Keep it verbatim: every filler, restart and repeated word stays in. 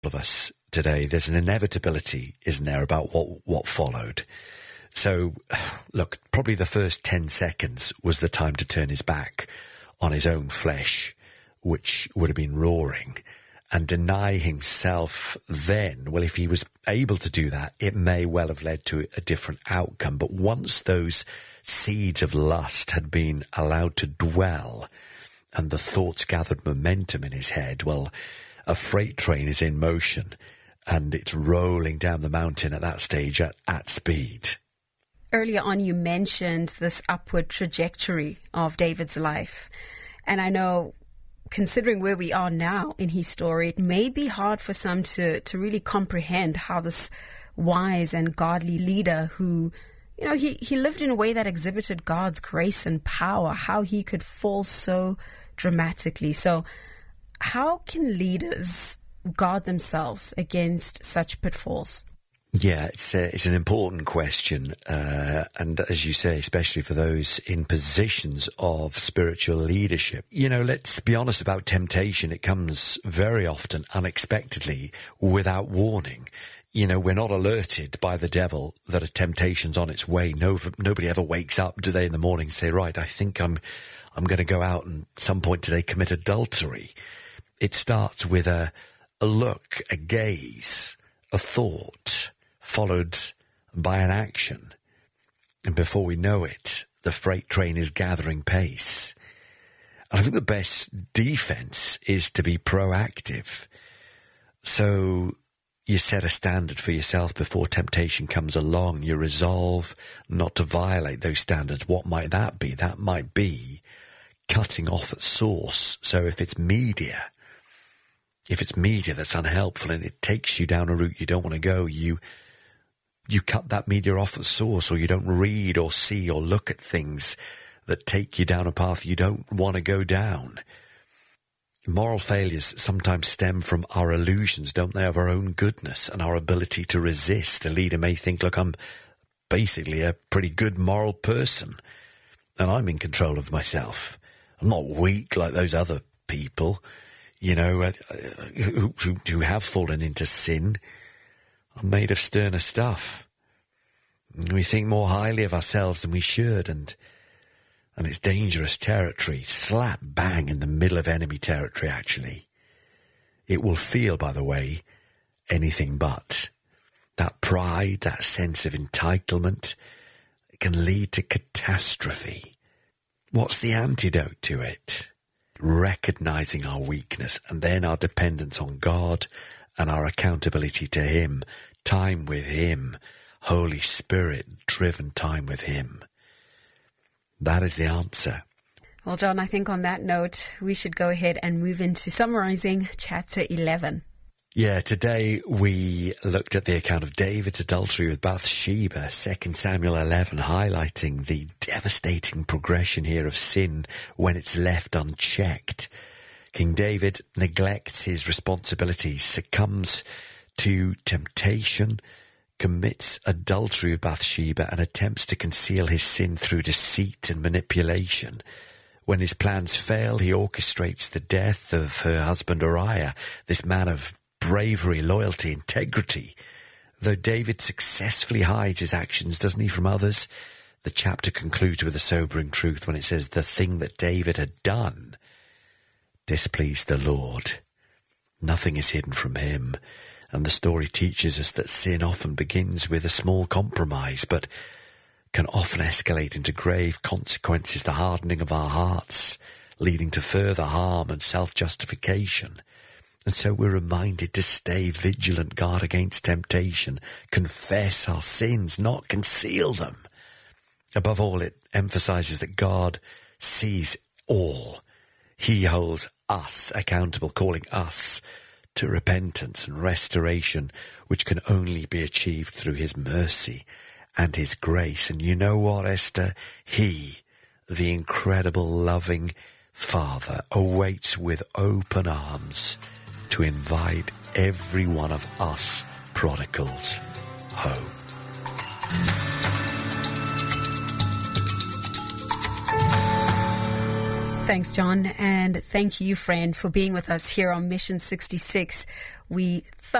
of us today, there's an inevitability, isn't there, about what what followed. So, look, probably the first ten seconds was the time to turn his back on his own flesh, which would have been roaring, and deny himself then. Well, if he was able to do that, it may well have led to a different outcome. But once those seeds of lust had been allowed to dwell and the thoughts gathered momentum in his head, well, a freight train is in motion and it's rolling down the mountain at that stage at, at speed. Earlier on, you mentioned this upward trajectory of David's life. And I know, considering where we are now in his story, it may be hard for some to, to really comprehend how this wise and godly leader who, you know, he, he lived in a way that exhibited God's grace and power, how he could fall so dramatically. So how can leaders guard themselves against such pitfalls? Yeah, it's a, it's an important question, uh, and as you say, especially for those in positions of spiritual leadership. You know, let's be honest about temptation. It comes very often unexpectedly, without warning. You know, we're not alerted by the devil that a temptation's on its way. No, nobody ever wakes up, do they, in the morning and say, right, I think I'm, I'm going to go out and at some point today commit adultery. It starts with a, a look, a gaze, a thought, followed by an action. And before we know it, the freight train is gathering pace. And I think the best defense is to be proactive. So you set a standard for yourself before temptation comes along. You resolve not to violate those standards. What might that be? That might be cutting off at source. So if it's media, if it's media that's unhelpful and it takes you down a route you don't want to go, you you cut that media off at source, or you don't read or see or look at things that take you down a path you don't want to go down. Moral failures sometimes stem from our illusions, don't they, of our own goodness and our ability to resist. A leader may think, look, I'm basically a pretty good moral person and I'm in control of myself. I'm not weak like those other people, you know, uh, who, who, who have fallen into sin. I'm made of sterner stuff. We think more highly of ourselves than we should, and and it's dangerous territory, slap bang in the middle of enemy territory, actually. It will feel, by the way, anything but. That pride, that sense of entitlement, it can lead to catastrophe. What's the antidote to it? Recognizing our weakness and then our dependence on God and our accountability to Him, time with Him, Holy Spirit-driven time with Him. That is the answer. Well, John, I think on that note, we should go ahead and move into summarizing chapter eleven. Yeah, today we looked at the account of David's adultery with Bathsheba, Second Samuel eleven, highlighting the devastating progression here of sin when it's left unchecked. King David neglects his responsibilities, succumbs to temptation, commits adultery with Bathsheba, and attempts to conceal his sin through deceit and manipulation. When his plans fail, he orchestrates the death of her husband Uriah, this man of bravery, loyalty, integrity. Though David successfully hides his actions, doesn't he, from others? The chapter concludes with a sobering truth when it says the thing that David had done displeased the Lord. Nothing is hidden from him. And the story teaches us that sin often begins with a small compromise, but can often escalate into grave consequences, the hardening of our hearts, leading to further harm and self-justification. And so we're reminded to stay vigilant, guard against temptation, confess our sins, not conceal them. Above all, it emphasizes that God sees all. He holds us accountable, calling us to repentance and restoration, which can only be achieved through His mercy and His grace. And you know what, Esther? He, the incredible, loving Father, awaits with open arms to invite every one of us prodigals home. Thanks, John. And thank you, friend, for being with us here on Mission sixty-six. We